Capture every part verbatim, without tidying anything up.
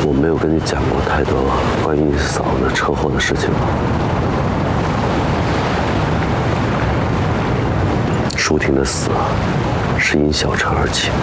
我没有跟你讲过太多关于嫂子车祸的事情吧？舒婷的死啊，是因小车而起。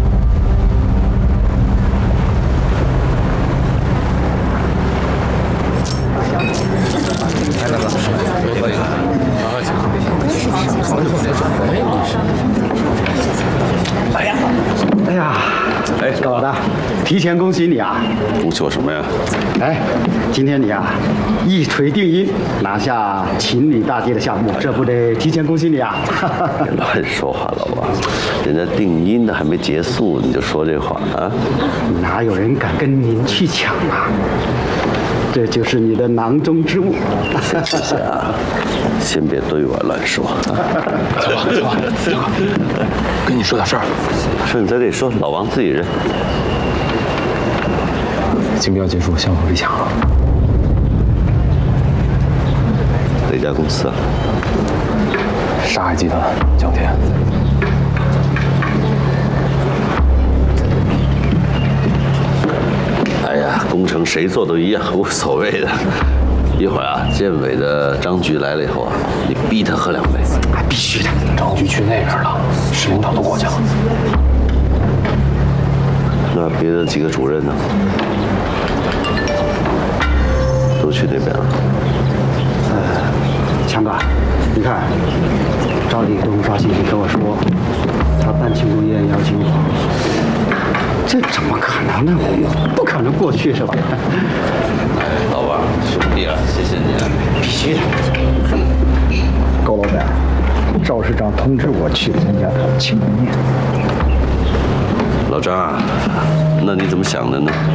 哎呀，哎呀，哎，老大，提前恭喜你啊！ 恭喜我什么呀？ 哎，今天你啊，一锤定音，拿下秦岭大街的项目，这不得提前恭喜你啊！ 别乱说话，老王，人家定音的还没结束，你就说这话啊？ 哪有人敢跟您去抢啊？这就是你的囊中之物。 谢谢啊，先别对我乱说。 小王，小王，小王，跟你说点事儿。 事你在这里说，老王自己认。 竞标结束，项目被抢了。 哪家公司啊？ 沙海集团，江天。 哎呀，工程谁做都一样，无所谓的。一会儿啊，建委的张局来了以后啊，你逼他喝两杯。 哎，必须的。 张局去那边了，市领导都过去了。 那别的几个主任呢？都去那边了。 呃，强哥，你看，赵立东发信息跟我说，他办庆功宴邀请我，这怎么可能呢？不可能过去是吧？ 哎，老王，兄弟啊，谢谢你啊！ 必须的。 高老板，赵市长通知我去参加他的庆功宴。 老张啊，那你怎么想的呢？